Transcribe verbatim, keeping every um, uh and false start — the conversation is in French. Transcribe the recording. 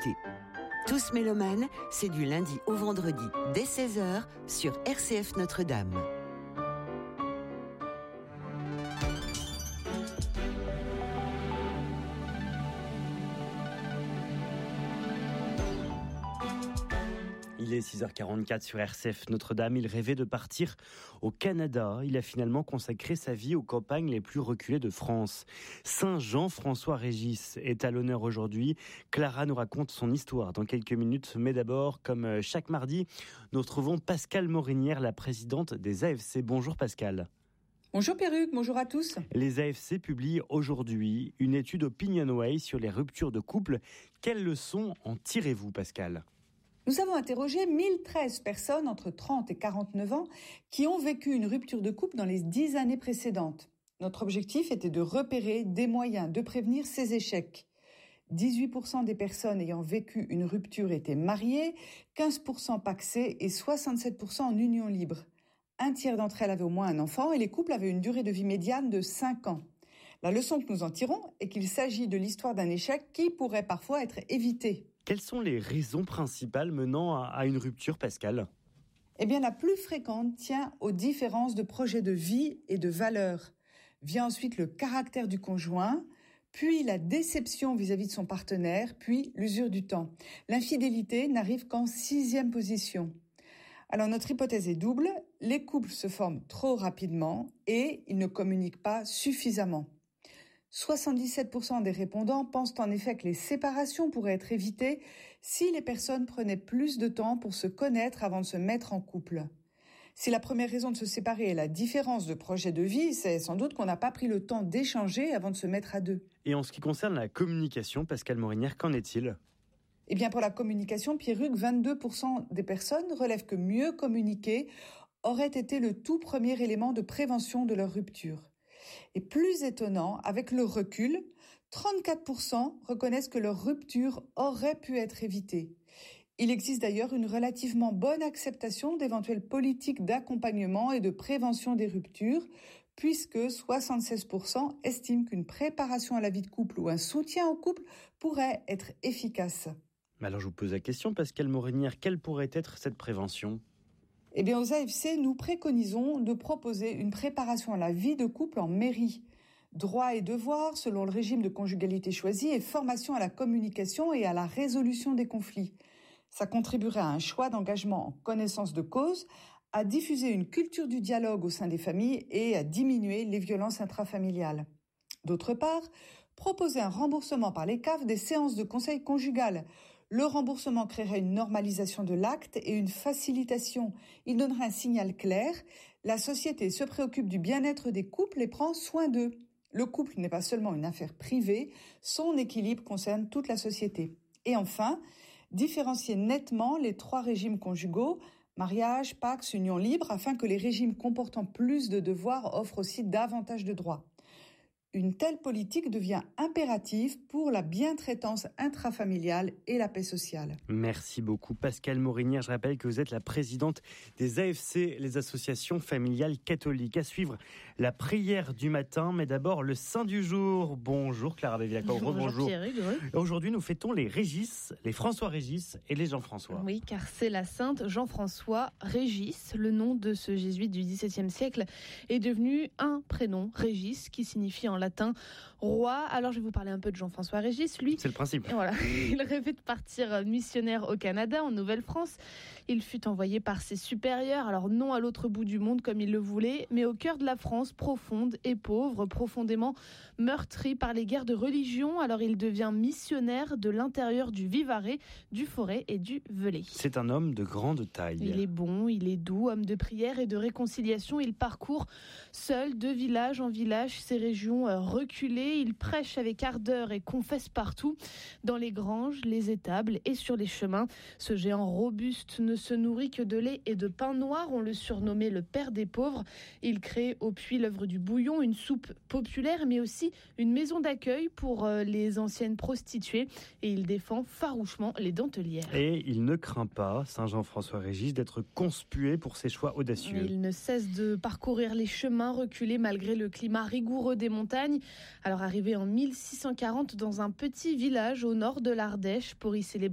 l'été. Tous mélomanes, c'est du lundi au vendredi dès seize heures sur R C F Notre-Dame. Il est six heures quarante-quatre sur R C F Notre-Dame. Il rêvait de partir au Canada. Il a finalement consacré sa vie aux campagnes les plus reculées de France. Saint Jean-François-Régis est à l'honneur aujourd'hui. Clara nous raconte son histoire dans quelques minutes. Mais d'abord, comme chaque mardi, nous retrouvons Pascale Morinière, la présidente des A F C. Bonjour Pascale. Bonjour Perruque, bonjour à tous. Les A F C publient aujourd'hui une étude OpinionWay sur les ruptures de couple. Quelles leçons en tirez-vous, Pascale ? Nous avons interrogé mille treize personnes entre trente et quarante-neuf ans qui ont vécu une rupture de couple dans les dix années précédentes. Notre objectif était de repérer des moyens de prévenir ces échecs. dix-huit pour cent des personnes ayant vécu une rupture étaient mariées, quinze pour cent pacsées et soixante-sept pour cent en union libre. Un tiers d'entre elles avaient au moins un enfant et les couples avaient une durée de vie médiane de cinq ans. La leçon que nous en tirons est qu'il s'agit de l'histoire d'un échec qui pourrait parfois être évité. Quelles sont les raisons principales menant à une rupture, Pascal ? Eh bien, la plus fréquente tient aux différences de projet de vie et de valeurs. Vient ensuite le caractère du conjoint, puis la déception vis-à-vis de son partenaire, puis l'usure du temps. L'infidélité n'arrive qu'en sixième position. Alors, notre hypothèse est double. Les couples se forment trop rapidement et ils ne communiquent pas suffisamment. soixante-dix-sept pour cent des répondants pensent en effet que les séparations pourraient être évitées si les personnes prenaient plus de temps pour se connaître avant de se mettre en couple. Si la première raison de se séparer est la différence de projet de vie, c'est sans doute qu'on n'a pas pris le temps d'échanger avant de se mettre à deux. Et en ce qui concerne la communication, Pascale Morinière, qu'en est-il ? Eh bien, pour la communication, Pierruc, vingt-deux pour cent des personnes relèvent que mieux communiquer aurait été le tout premier élément de prévention de leur rupture. Et plus étonnant, avec le recul, trente-quatre pour cent reconnaissent que leur rupture aurait pu être évitée. Il existe d'ailleurs une relativement bonne acceptation d'éventuelles politiques d'accompagnement et de prévention des ruptures, puisque soixante-seize pour cent estiment qu'une préparation à la vie de couple ou un soutien au couple pourrait être efficace. Alors je vous pose la question, Pascale Morinière, quelle pourrait être cette prévention ? Eh bien, aux A F C, nous préconisons de proposer une préparation à la vie de couple en mairie. Droits et devoirs selon le régime de conjugalité choisi et formation à la communication et à la résolution des conflits. Ça contribuerait à un choix d'engagement en connaissance de cause, à diffuser une culture du dialogue au sein des familles et à diminuer les violences intrafamiliales. D'autre part, proposer un remboursement par les C A F des séances de conseil conjugal. Le remboursement créerait une normalisation de l'acte et une facilitation. Il donnerait un signal clair. La société se préoccupe du bien-être des couples et prend soin d'eux. Le couple n'est pas seulement une affaire privée, son équilibre concerne toute la société. Et enfin, différencier nettement les trois régimes conjugaux, mariage, pax, union libre, afin que les régimes comportant plus de devoirs offrent aussi davantage de droits. Une telle politique devient impérative pour la bientraitance intrafamiliale et la paix sociale. Merci beaucoup Pascale Morinière. Je rappelle que vous êtes la présidente des A F C, les associations familiales catholiques. À suivre la prière du matin, mais d'abord le saint du jour. Bonjour Clara Bevilacqua. Bonjour, bonjour. Pierre, Aujourd'hui nous fêtons les Régis, les François-Régis et les Jean-François. Oui, car c'est la sainte Jean-François Régis. Le nom de ce jésuite du dix-septième siècle est devenu un prénom, Régis, qui signifie en latin roi. Alors je vais vous parler un peu de Jean-François Régis. Lui, c'est le principe. Voilà, il rêvait de partir missionnaire au Canada, en Nouvelle-France. Il fut envoyé par ses supérieurs, alors non à l'autre bout du monde comme il le voulait, mais au cœur de la France profonde et pauvre, profondément meurtrie par les guerres de religion. Alors il devient missionnaire de l'intérieur du Vivarais, du Forez et du Velay. C'est un homme de grande taille. Il est bon, il est doux, homme de prière et de réconciliation. Il parcourt seul de village en village ces régions reculées. Il prêche avec ardeur et confesse partout, dans les granges, les étables et sur les chemins. Ce géant robuste ne se nourrit que de lait et de pain noir. On le surnommait le père des pauvres. Il crée au puits l'œuvre du bouillon, une soupe populaire, mais aussi une maison d'accueil pour les anciennes prostituées. Et il défend farouchement les dentelières. Et il ne craint pas, Saint Jean-François Régis, d'être conspué pour ses choix audacieux. Il ne cesse de parcourir les chemins reculés malgré le climat rigoureux des montagnes. Alors arrivé en mille six cent quarante dans un petit village au nord de l'Ardèche pour y célébrer